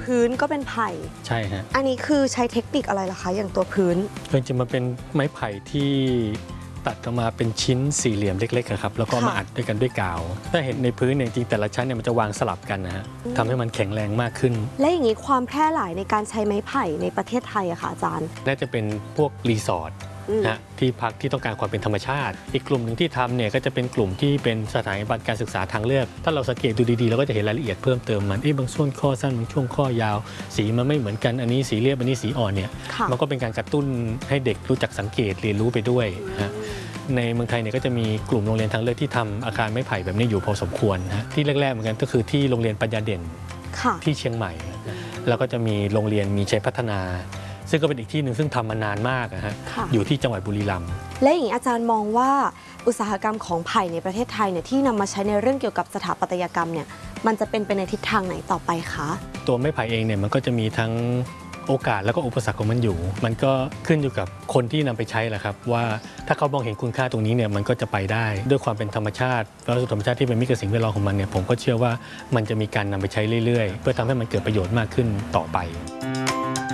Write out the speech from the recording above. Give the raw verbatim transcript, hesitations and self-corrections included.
พื้นก็เป็นไผ่ใช่ฮะอันนี้คือใช้เทคนิคอะไรล่ะคะอย่างตัวพื้นจริงๆมันเป็นไม้ไผ่ที่ตัดออกมาเป็นชิ้นสี่เหลี่ยมเล็กๆครับแล้วก็มาอัดด้วยกันด้วยกาวถ้าเห็นในพื้นเนี่ยจริงแต่ละชั้นเนี่ยมันจะวางสลับกันนะฮะทำให้มันแข็งแรงมากขึ้นและอย่างนี้ความแพร่หลายในการใช้ไม้ไผ่ในประเทศไทยอะค่ะอาจารย์น่าจะเป็นพวกรีสอร์ทนะที่พักที่ต้องการความเป็นธรรมชาติอีกกลุ่มหนึ่งที่ทำเนี่ยก็จะเป็นกลุ่มที่เป็นสถาบันการศึกษาทางเลือกถ้าเราสังเกตดูดีๆเราก็จะเห็นรายละเอียดเพิ่มเติมมันเอ๊ะบางช่วงข้อสั้นบางช่วงข้อยาวสีมันไม่เหมือนกันอันนี้สีเรียบอันนี้สีอ่อนเนี่ยมันก็เป็นการกระตุ้นให้เด็กรู้จักสังเกตเรียนรู้ไปด้วยนะในเมืองไทยเนี่ยก็จะมีกลุ่มโรงเรียนทางเลือกที่ทำอาคารไม้ไผ่แบบนี้อยู่พอสมควรนะที่แรกๆเหมือนกันก็คือที่โรงเรียนปัญญาเด่นที่เชียงใหม่แล้วก็จะมีโรงเรียนมีชัยพัฒนาซึ่งก็เป็นอีกที่หนึ่งซึ่งทำมานานมากนะฮะอยู่ที่จังหวัดบุรีรัมย์และอย่างนี้อาจารย์มองว่าอุตสาหกรรมของไผ่ในประเทศไทยเนี่ยที่นำมาใช้ในเรื่องเกี่ยวกับสถาปัตยกรรมเนี่ยมันจะเป็นไปในทิศทางไหนต่อไปคะตัวไม้ไผ่เองเนี่ยมันก็จะมีทั้งโอกาสแล้วก็อุปสรรคของมันอยู่มันก็ขึ้นอยู่กับคนที่นำไปใช้แหละครับว่าถ้าเขามองเห็นคุณค่าตรงนี้เนี่ยมันก็จะไปได้ด้วยความเป็นธรรมชาติแล้วธรรมชาติที่เป็นมิตรกับสิ่งแวดล้อมของมันเนี่ยผมก็เชื่อว่ามันจะมีการนำไปใช้เรื่อยๆเพื่อทำให้มันเกิดประโยชน์มากขึ้นต่อไป